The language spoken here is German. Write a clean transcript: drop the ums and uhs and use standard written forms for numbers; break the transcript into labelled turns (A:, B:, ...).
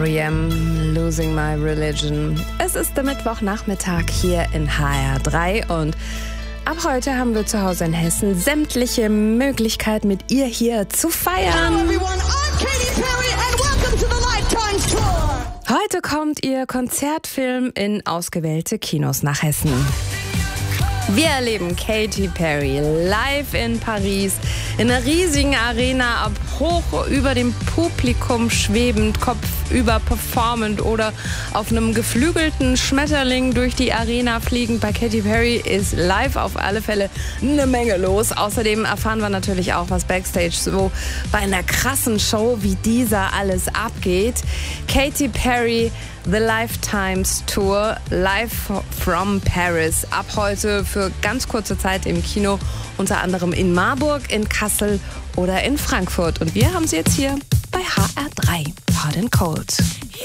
A: R.E.M. Losing My Religion. Es ist der Mittwochnachmittag hier in HR3 und ab heute haben wir zu Hause in Hessen sämtliche Möglichkeit, mit ihr hier zu feiern.
B: Hello everyone, I'm Katy Perry and welcome to the Lifetime Tour.
A: Heute kommt ihr Konzertfilm in ausgewählte Kinos nach Hessen. Wir erleben Katy Perry live in Paris, in einer riesigen Arena, ab hoch über dem Publikum schwebend, kopfüber performend oder auf einem geflügelten Schmetterling durch die Arena fliegend. Bei Katy Perry ist live auf alle Fälle eine Menge los. Außerdem erfahren wir natürlich auch, was Backstage so bei einer krassen Show wie dieser alles abgeht. Katy Perry, The Lifetimes Tour, live from Paris. Ab heute für ganz kurze Zeit im Kino, unter anderem in Marburg, in Kassel oder in Frankfurt. Und wir haben sie jetzt hier bei HR3, Hot and Cold.